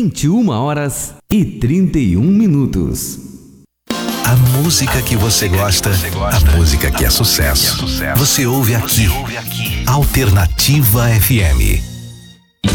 21h31. A música que você gosta, a música que é sucesso. Você ouve aqui. Alternativa FM.